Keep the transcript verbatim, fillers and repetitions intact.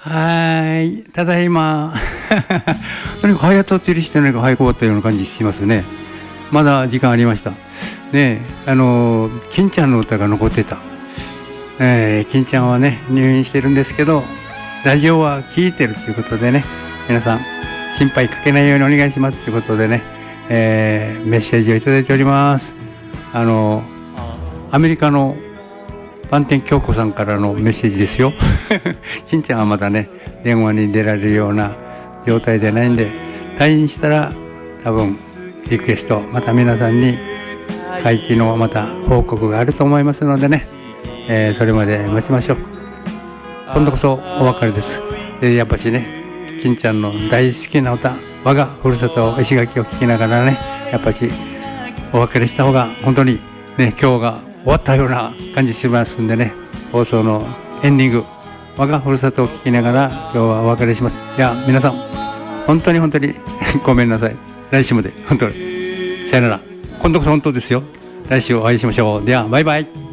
はい、ただいまとにかく早とちりしてないか早く終わったような感じしますね。まだ時間ありましたね。あの金ちゃんの歌が残ってた、えー、金ちゃんはね入院してるんですけど、ラジオは聴いてるということでね、皆さん心配かけないようにお願いしますということでね、えー、メッセージをいただいております。あのアメリカの番天京子さんからのメッセージですよ金ちゃんはまだね電話に出られるような状態でないんで、退院したら多分リクエストまた皆さんに会期のまた報告があると思いますのでね、えー、それまで待ちましょう。今度こそお別れです。えー、やっぱしね金ちゃんの大好きな歌、我がふるさと石垣を聴きながらね、やっぱしお別れした方が本当にね今日が終わったような感じしますんでね、放送のエンディング我がふるさとを聴きながら今日はお別れします。では皆さん本当に本当にごめんなさい。来週まで本当にさよなら。今度こそ本当ですよ。来週お会いしましょう。ではバイバイ。